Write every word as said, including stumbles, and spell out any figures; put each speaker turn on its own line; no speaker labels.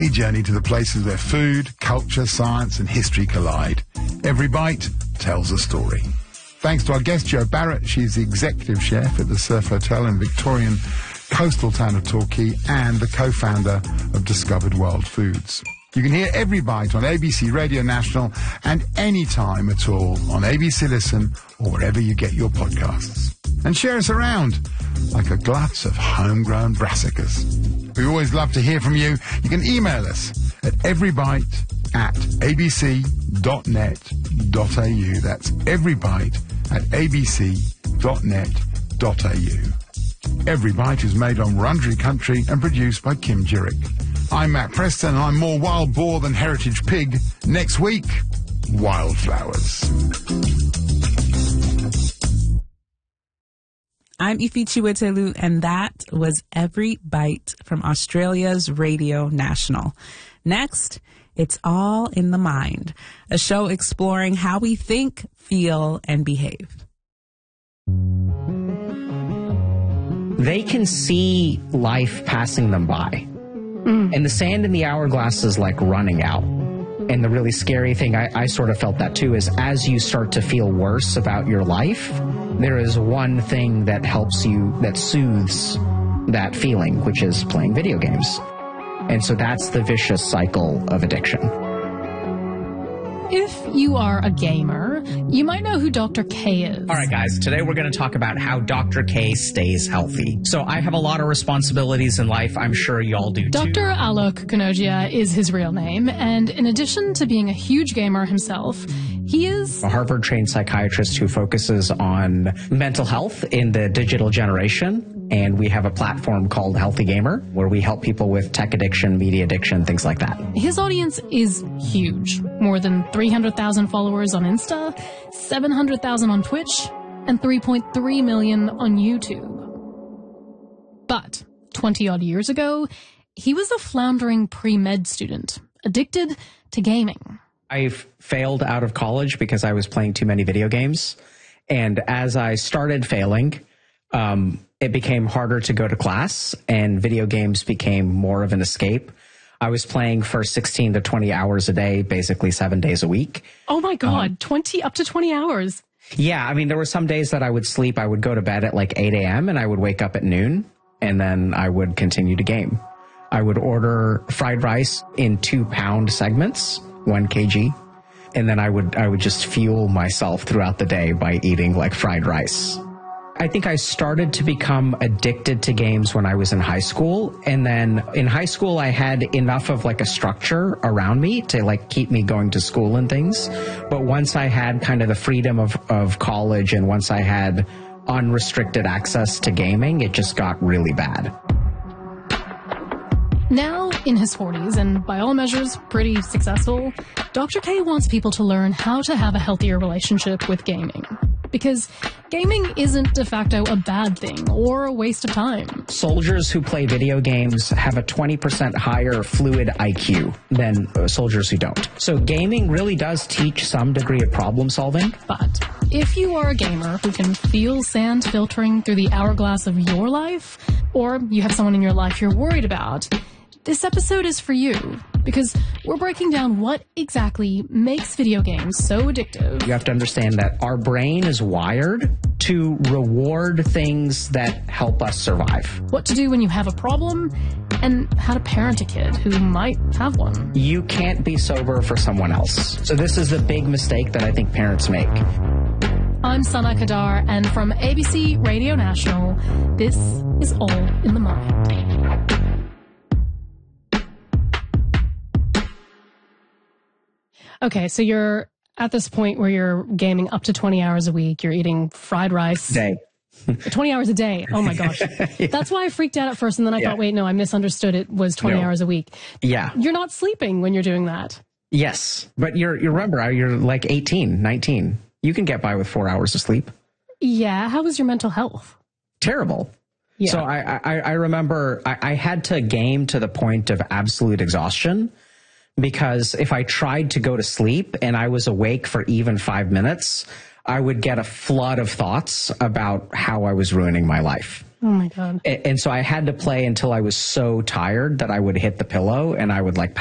We journey to the places where food, culture, science and history collide. Every bite tells a story. Thanks to our guest, Jo Barrett. She's the executive chef at the Surf Hotel in Victorian coastal town of Torquay and the co-founder of Discovered World Foods. You can hear Every Bite on A B C Radio National and any time at all on A B C Listen or wherever you get your podcasts. And share us around like a glut of homegrown brassicas. We always love to hear from you. You can email us at everybite at abc dot net dot a u. That's everybite at abc dot net dot a u. Every Bite is made on Wurundjeri country and produced by Kim Jurick. I'm Matt Preston, and I'm more wild boar than heritage pig. Next week, wildflowers.
I'm Ifi Chiwetelu, and that was Every Bite from Australia's Radio National. Next, It's All in the Mind, a show exploring how we think, feel, and behave.
They can see life passing them by. Mm. And the sand in the hourglass is like running out. And the really scary thing, I, I sort of felt that too, is as you start to feel worse about your life, there is one thing that helps you, that soothes that feeling, which is playing video games. And so that's the vicious cycle of addiction.
If you are a gamer, you might know who Doctor K is.
All right, guys, today we're going to talk about how Doctor K stays healthy. So I have a lot of responsibilities in life. I'm sure y'all do too.
Doctor Alok Kanodia is his real name, and in addition to being a huge gamer himself, he is
a Harvard-trained psychiatrist who focuses on mental health in the digital generation. And we have a platform called Healthy Gamer, where we help people with tech addiction, media addiction, things like that.
His audience is huge. More than three hundred thousand followers on Insta, seven hundred thousand on Twitch, and three point three million on YouTube. But twenty-odd years ago, he was a floundering pre-med student, addicted to gaming.
I failed out of college because I was playing too many video games. And as I started failing, um, it became harder to go to class, and video games became more of an escape. I was playing for sixteen to twenty hours a day, basically seven days a week.
Oh my God,
um,
twenty, up to twenty hours.
Yeah, I mean, there were some days that I would sleep. I would go to bed at like eight a.m. and I would wake up at noon, and then I would continue to game. I would order fried rice in two pound segments, one kilogram, and then I would I would just fuel myself throughout the day by eating like fried rice. I think I started to become addicted to games when I was in high school. And then in high school, I had enough of like a structure around me to like keep me going to school and things. But once I had kind of the freedom of, of college, and once I had unrestricted access to gaming, it just got really bad.
Now in his forties, and by all measures pretty successful, Doctor K wants people to learn how to have a healthier relationship with gaming. Because gaming isn't de facto a bad thing or a waste of time.
Soldiers who play video games have a twenty percent higher fluid I Q than uh, soldiers who don't. So gaming really does teach some degree of problem solving.
But if you are a gamer who can feel sand filtering through the hourglass of your life, or you have someone in your life you're worried about, this episode is for you, because we're breaking down what exactly makes video games so addictive.
You have to understand that our brain is wired to reward things that help us survive.
What to do when you have a problem, and how to parent a kid who might have one.
You can't be sober for someone else. So this is the big mistake that I think parents make.
I'm Sana Kadar, and from A B C Radio National, this is All in the Mind. Okay, so you're at this point where you're gaming up to twenty hours a week. You're eating fried rice.
Day.
twenty hours a day. Oh my gosh. Yeah. That's why I freaked out at first. And then I yeah. thought, wait, no, I misunderstood. It was twenty no. hours a week.
Yeah.
You're not sleeping when you're doing that.
Yes. But you're, you remember, you're like eighteen, nineteen. You can get by with four hours of sleep.
Yeah. How was your mental health?
Terrible.
Yeah.
So I, I, I remember I, I had to game to the point of absolute exhaustion. Because if I tried to go to sleep and I was awake for even five minutes, I would get a flood of thoughts about how I was ruining my life.
Oh my God.
And, and so I had to play until I was so tired that I would hit the pillow and I would like